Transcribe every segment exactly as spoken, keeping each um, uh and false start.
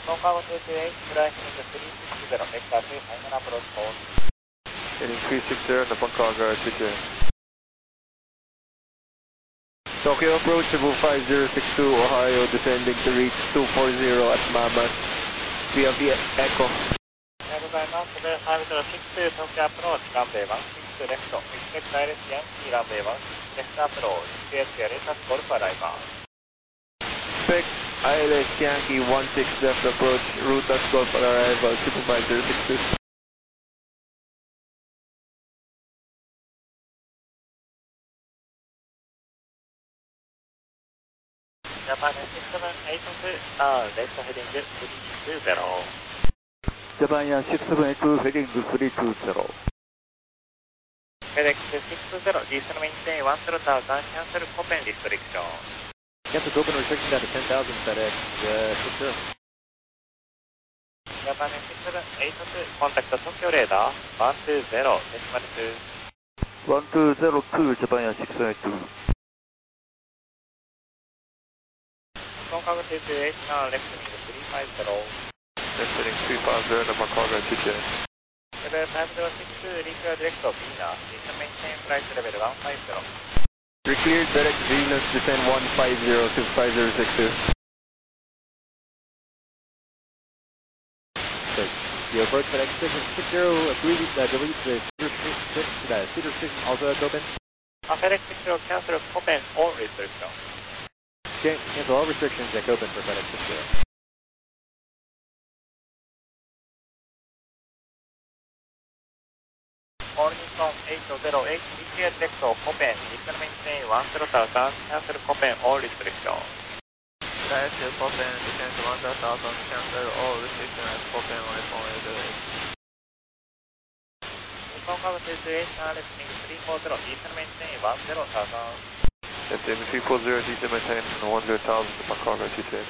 Concavo two two eight, flying three six zero, vector three final approach hold. Heading three six zero, Napankaga two two eight. Tokyo approach, Cebu five zero six two, Ohio, descending to reach two four zero at Mamas. We have the echo. おはようございます。five zero six two, Tokyo approach, runway one six left, expect direct Yankee runway one six left approach, C H L S at Golf arrival. Expect I L S Yankee one six left approach, route as Golf arrival, Cebu five zero six two. Japan six seven eight two, uh, left heading three two zero. Japan six seven eight two, heading three two zero. FedEx six zero, diesel maintain one zero thousand, cancel Copen restriction. Cancel Copen restriction down to ten thousand, FedEx uh, six zero. Japan six seven eight two, contact Tokyo radar one two zero, decimal two. one two zero two, Japan six seven eight two. Concavo two two eight, now left heading three five zero. Left heading three five zero, Napankaga two two eight. five zero six two, reclear direct of Venus, diesel maintain flight level one five zero. Recleared direct Venus, descend one five zero to five zero six two. Okay. The approach FedEx six zero three, uh, delete the seat restriction, also at Copen. Uh, FedEx six zero, cancel Copen all restriction. Okay, cancel all restrictions at Copen for FedEx six zero. Morning from eight zero eight, reclear direct of Copen, diesel maintain one zero thousand, cancel Copen all restriction. Direct to Copen, descend to one zero thousand, cancel all restrictions at Copen on F one eight eight. Concavo two two eight, now left heading three four zero, diesel maintain one zero thousand. Left heading three four zero, diesel maintain one zero thousand, Napankaga two two eight.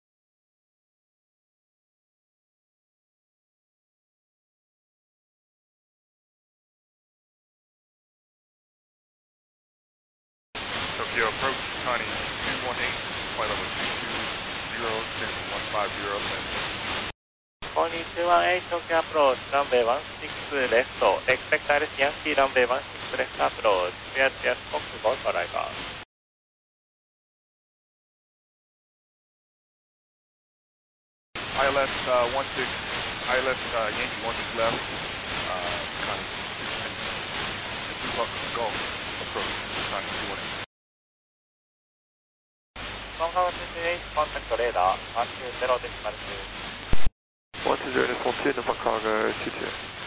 Tokyo approach, Connie two one eight, flight level two two zero, descend one five zero. Connie two one eight, Tokyo approach, runway one six left, expect I L S Yankee runway one six left approach, clear clear Fox Golf arrival. I L S uh, one six, I L S uh, Yankee one six left, uh, Connie two Fox Golf approach, Connie two one eight. Concavo two two eight, contact radar one two zero, decimal two. one two zero, decimal two, Napankaga two two eight.